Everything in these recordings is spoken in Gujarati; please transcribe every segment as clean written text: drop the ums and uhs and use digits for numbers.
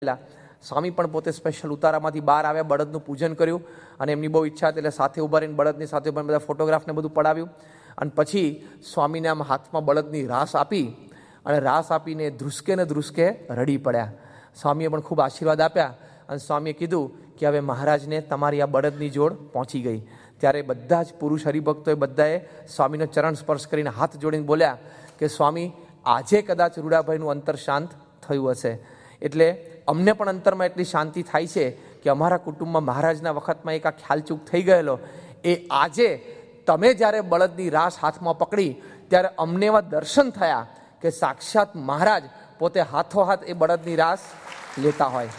સ્વામી પણ પોતે સ્પેશિયલ ઉતારામાંથી બહાર આવ્યા, બળદનું પૂજન કર્યું અને એમની બહુ ઈચ્છા હતી એટલે સાથે ઊભા રહીને બળદની સાથે પણ બધા ફોટોગ્રાફને બધું પડાવ્યું. અને પછી સ્વામીને આમ હાથમાં બળદની રાસ આપી અને રાસ આપીને ધ્રુસકે ને ધ્રુસકે રડી પડ્યા. સ્વામીએ પણ ખૂબ આશીર્વાદ આપ્યા અને સ્વામીએ કીધું કે હવે મહારાજને તમારી આ બળદની જોડ પહોંચી ગઈ. ત્યારે બધા જ પુરુષ હરિભક્તોએ બધાએ સ્વામીનો ચરણ સ્પર્શ કરીને હાથ જોડીને બોલ્યા કે સ્વામી, આજે કદાચ રૂડાભાઈનું અંતર શાંત થયું હશે. એટલે અમને પણ અંતરમાં એટલી શાંતિ થાય છે કે અમારા કુટુંબમાં મહારાજના વખતમાં એક આ ખ્યાલચૂક થઈ ગયેલો એ આજે તમે જ્યારે બળદની રાસ હાથમાં પકડી ત્યારે અમને એવા દર્શન થયા કે સાક્ષાત મહારાજ પોતે હાથોહાથ એ બળદની રાસ લેતા હોય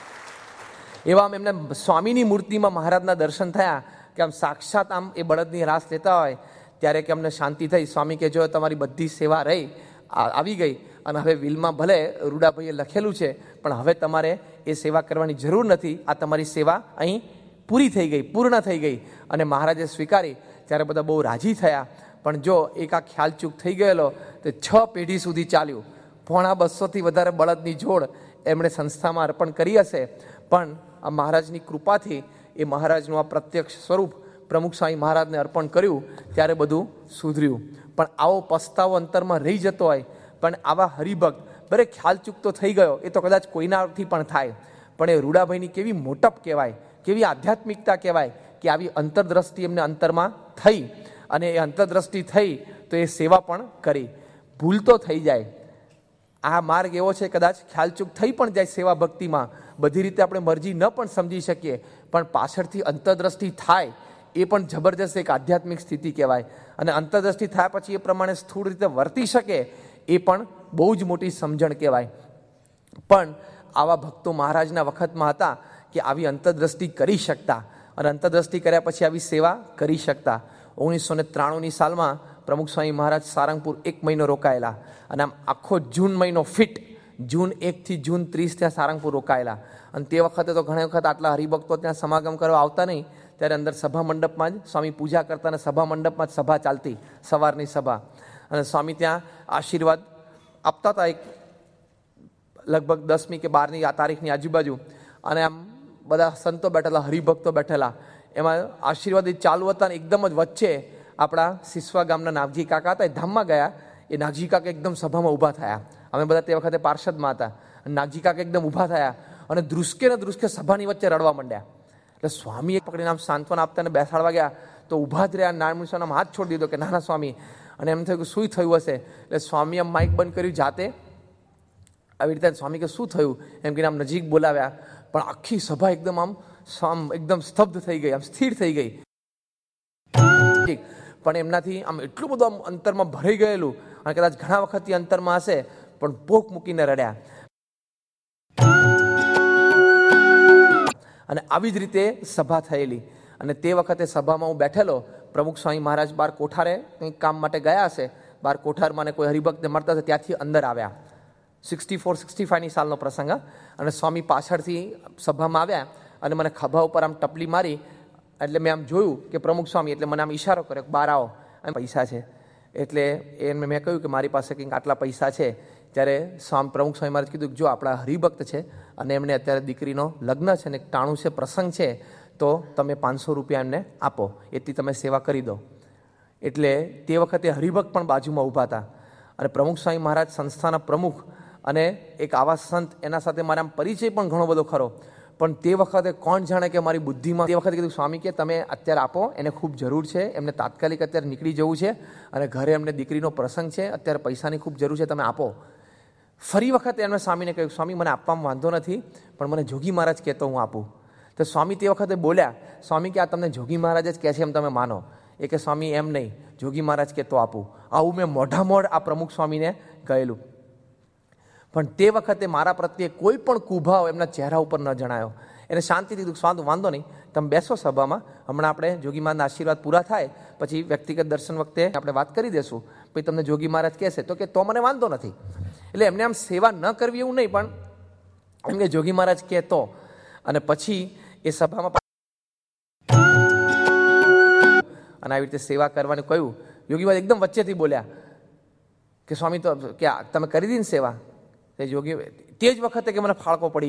એવા આમ એમને સ્વામીની મૂર્તિમાં મહારાજના દર્શન થયા કે આમ સાક્ષાત આમ એ બળદની રાસ લેતા હોય. ત્યારે કે અમને શાંતિ થઈ. સ્વામી કે જો તમારી બધી સેવા રહી આવી ગઈ અને હવે વિલમાં ભલે રૂડાભાઈએ લખેલું છે પણ હવે તમારે એ સેવા કરવાની જરૂર નથી. આ તમારી સેવા અહીં પૂરી થઈ ગઈ, પૂર્ણ થઈ ગઈ. અને મહારાજે સ્વીકારી ત્યારે બધા બહુ રાજી થયા. પણ જો એક આ ખ્યાલચૂક થઈ ગયેલો તો 6 પેઢી સુધી ચાલ્યું. 250 વધારે બળદની જોડ એમણે સંસ્થામાં અર્પણ કરી હશે. પણ આ મહારાજની કૃપાથી એ મહારાજનું આ પ્રત્યક્ષ સ્વરૂપ પ્રમુખ સ્વામી મહારાજને અર્પણ કર્યું ત્યારે બધું સુધર્યું. પણ આવો પસ્તાવો અંતરમાં રહી જતો હોય. પણ આવા હરિભક્ત બરે ખ્યાલચૂક તો થઈ ગયો, એ તો કદાચ કોઈનાથી પણ થાય, પણ એ રૂડાભાઈની કેવી મોટપ કહેવાય, કેવી આધ્યાત્મિકતા કહેવાય કે આવી અંતરદ્રષ્ટિ એમને અંતરમાં થઈ અને એ અંતરદ્રષ્ટિ થઈ તો એ સેવા પણ કરી. ભૂલ તો થઈ જાય, આ માર્ગ એવો છે કદાચ ખ્યાલચૂક થઈ પણ જાય સેવા ભક્તિમાં, બધી રીતે આપણે મરજી ન પણ સમજી શકીએ, પણ પાછળથી અંતરદ્રષ્ટિ થાય એ પણ જબરજસ્ત એક આધ્યાત્મિક સ્થિતિ કહેવાય. અને અંતરદ્રષ્ટિ થયા પછી એ પ્રમાણે સ્થૂળ રીતે વર્તી શકે એ પણ બહુ જ મોટી સમજણ કહેવાય. પણ આવા ભક્તો મહારાજના વખતમાં હતા કે આવી અંતરદ્રષ્ટિ કરી શકતા અને અંતરદ્રષ્ટિ કર્યા પછી આવી સેવા કરી શકતા. 1993ની સાલમાં પ્રમુખ સ્વામી મહારાજ સારંગપુર 1 મહિનો રોકાયેલા અને આમ આખો જૂન મહિનો ફિટ, જૂન 1 થી જૂન 30 ત્યાં સારંગપુર રોકાયેલા. અને તે વખતે તો ઘણી વખત આટલા હરિભક્તો ત્યાં સમાગમ કરવા આવતા નહીં, ત્યારે અંદર સભા મંડપમાં જ સ્વામી પૂજા કરતા અને સભા મંડપમાં જ સભા ચાલતી, સવારની સભા. અને સ્વામી ત્યાં આશીર્વાદ આપતા હતા એક લગભગ 10મી કે 12ની આ તારીખની આજુબાજુ. અને આમ બધા સંતો બેઠેલા, હરિભક્તો બેઠેલા, એમાં આશીર્વાદ ચાલુ હતા. અને એકદમ જ વચ્ચે આપણા સિસવા ગામના નાગજી કાકા હતા, એ ધામમાં ગયા. એ નાગજી કાકા એકદમ સભામાં ઊભા થયા. અમે બધા તે વખતે પાર્ષદમાં હતા. અને નાગજી કાકા એકદમ ઊભા થયા અને ધ્રુસકે ને ધ્રુસકે સભાની વચ્ચે રડવા માંડ્યા. એટલે સ્વામીએ પકડીને આમ સાંત્વના આપતા ને બેસાડવા ગયા તો ઊભા જ રહ્યા. નારાયણ આમ હાથ છોડી દીધો કે નાના સ્વામી. અને એમ થયું કે શું થયું હશે. એટલે સ્વામી આમ માઇક બંધ કર્યું જાતે. આવી રીતે સ્વામી કે શું થયું એમ કે આમ નજીક બોલાવ્યા. પણ આખી સભા એકદમ આમ એકદમ સ્તબ્ધ થઈ ગઈ, આમ સ્થિર થઈ ગઈ. પણ એમનાથી આમ એટલું બધું આમ અંતરમાં ભરાઈ ગયેલું અને કદાચ ઘણા વખતથી અંતરમાં હશે પણ પોક મૂકીને રડ્યા. અને આવી જ રીતે સભા થયેલી. અને તે વખતે સભામાં હું બેઠેલો. પ્રમુખ સ્વામી મહારાજ બહાર કોઠારે કંઈક કામ માટે ગયા હશે, બહાર કોઠારમાં મને કોઈ હરિભક્તને મળતા હશે, ત્યાંથી અંદર આવ્યા. 64-65ની સાલનો પ્રસંગ. અને સ્વામી પાછળથી સભામાં આવ્યા અને મને ખભા ઉપર આમ ટપલી મારી. એટલે મેં આમ જોયું કે પ્રમુખ સ્વામી, એટલે મને આમ ઈશારો કર્યો કે બહાર આવો, એમ પૈસા છે. એટલે એને મેં કહ્યું કે મારી પાસે કંઈક આટલા પૈસા છે. ત્યારે પ્રમુખ સ્વામી મહારાજ કીધું કે જો આપણા હરિભક્ત છે અને એમને અત્યારે દીકરીનો લગ્ન છે ને ટાણું છે, પ્રસંગ છે, તો તમે 500 રૂપિયા એમને આપો, એટલી તમે સેવા કરી દો. એટલે તે વખતે હરિભક્ત પણ બાજુમાં ઊભા હતા. અને પ્રમુખ સ્વામી મહારાજ સંસ્થાના પ્રમુખ અને એક આવા સંત, એના સાથે મારા આમ પરિચય પણ ઘણો બધો ખરો. પણ તે વખતે કોણ જાણે કે મારી બુદ્ધિમાં તે વખતે કીધું સ્વામી કે તમે અત્યારે આપો, એને ખૂબ જરૂર છે, એમને તાત્કાલિક અત્યારે નીકળી જવું છે અને ઘરે એમને દીકરીનો પ્રસંગ છે, અત્યારે પૈસાની ખૂબ જરૂર છે, તમે આપો. ફરી વખતે એમને સ્વામીને કહ્યું સ્વામી મને આપવામાં વાંધો નથી, પણ મને જોગી મહારાજ કહેતો હું આપું. તો સ્વામી તે વખતે બોલ્યા, સ્વામી કે આ તમને જોગી મહારાજ જ કહે છે એમ તમે માનો? એ કે સ્વામી એમ નહીં, જોગી મહારાજ કહેતો આપું. આવું મેં મોઢામોઢ આ પ્રમુખ સ્વામીને કહેલું. પણ તે વખતે મારા પ્રત્યે કોઈ પણ કુભાવ એમના ચહેરા ઉપર ન જણાયો. એને શાંતિથી કીધું વાંધો નહીં, તમે બેસો સભામાં, હમણાં આપણે જોગી મહારાજના આશીર્વાદ પૂરા થાય પછી વ્યક્તિગત દર્શન વખતે આપણે વાત કરી દેશું, પછી તમને જોગી મહારાજ કહેશે તો કે તો મને વાંધો નથી. એટલે એમને આમ સેવા ન કરવી એવું નહીં, પણ એમને જોગી મહારાજ કહેતો. અને પછી એ સભામાં અને આવી રીતે સેવા કરવાનું કહ્યું. યોગી મહારાજ એકદમ વચ્ચેથી બોલ્યા કે સ્વામી તો કે તમે કરી દીધી ને સેવા. તે જોગી તે જ વખતે કે મને ફાળકો પડી